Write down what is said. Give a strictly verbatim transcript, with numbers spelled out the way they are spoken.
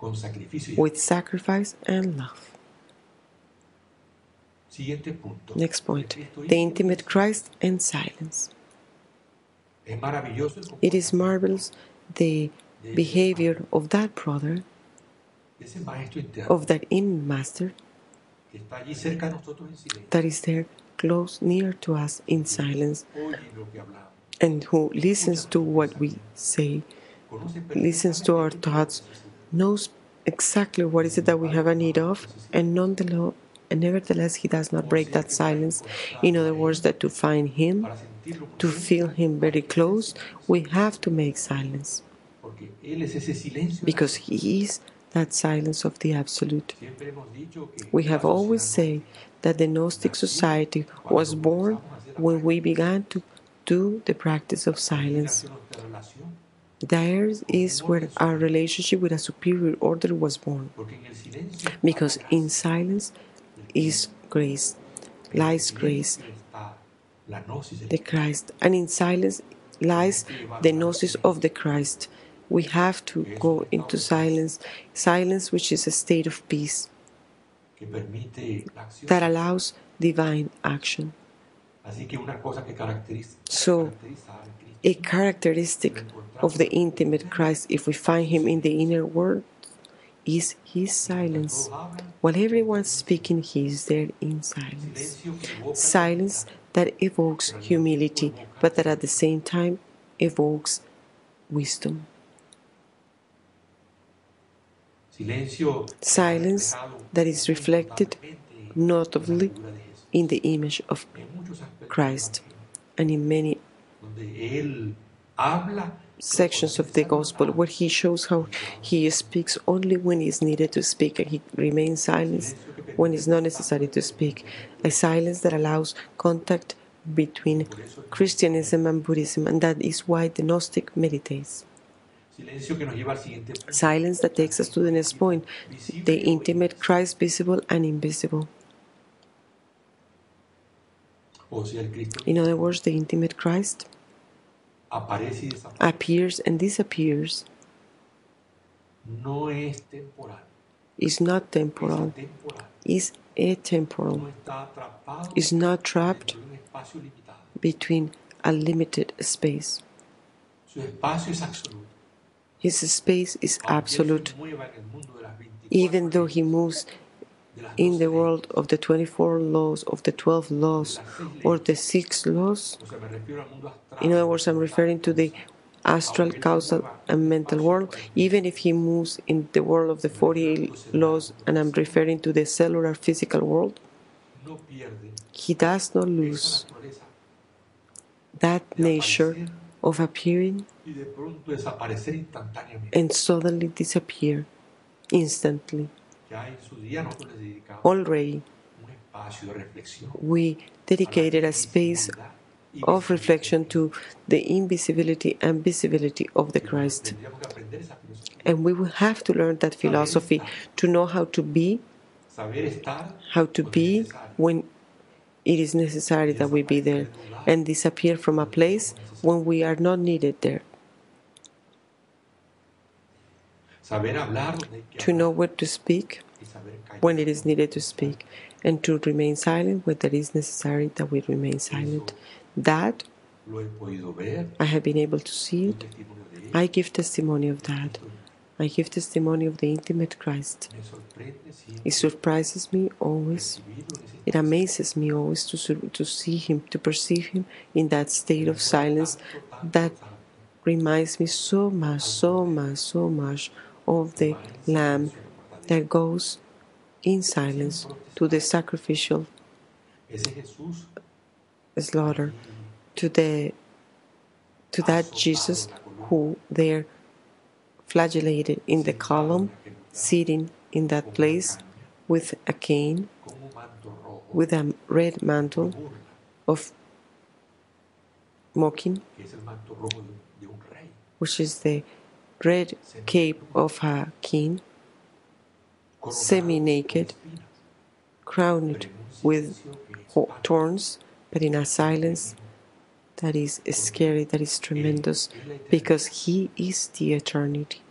with sacrifice and love. Next point, the intimate Christ and silence. It is marvelous the behavior of that brother, of that inner master, that is there close, near to us in silence, and who listens to what we say, listens to our thoughts, knows exactly what is it that we have a need of, and nonetheless, and nevertheless, he does not break that silence. In other words, that to find him, to feel him very close, we have to make silence, because he is that silence of the Absolute. We have always said that the Gnostic society was born when we began to do the practice of silence. There is where our relationship with a superior order was born, because in silence is grace, lies grace, the Christ, and in silence lies the gnosis of the Christ. We have to go into silence, silence which is a state of peace that allows divine action. So, a characteristic of the intimate Christ, if we find him in the inner world, is his silence. While everyone's speaking, he is there in silence. Silence that evokes humility, but that at the same time evokes wisdom. Silence that is reflected notably in the image of Christ and in many sections of the Gospel where he shows how he speaks only when he is needed to speak, and he remains silent when it's not necessary to speak. A silence that allows contact between Christianism and Buddhism, and that is why the Gnostic meditates. Silence that takes us to the next point, the intimate Christ, visible and invisible. In other words, the intimate Christ appears and disappears, is not temporal, is atemporal, is not trapped between a limited space. His space is absolute, even though he moves in the world of the twenty-four laws, of the twelve laws, or the six laws. In other words, I'm referring to the astral, causal, and mental world, even if he moves in the world of the forty-eight laws, and I'm referring to the cellular physical world, he does not lose that nature of appearing and suddenly disappear instantly. Already, we dedicated a space of reflection to the invisibility and visibility of the Christ. And we will have to learn that philosophy to know how to be, how to be when it is necessary that we be there, and disappear from a place when we are not needed there. To know where to speak when it is needed to speak, and to remain silent when it is necessary that we remain silent. That, I have been able to see it. I give testimony of that. I give testimony of the intimate Christ. It surprises me always. It amazes me always to, to see him, to perceive him in that state of silence that reminds me so much, so much, so much of the Lamb that goes in silence to the sacrificial slaughter, to the to that Jesus who there flagellated in the column, sitting in that place with a cane, with a red mantle of mocking, which is the red cape of a king, semi-naked, crowned with thorns, but in a silence that is scary, that is tremendous, because he is the eternity.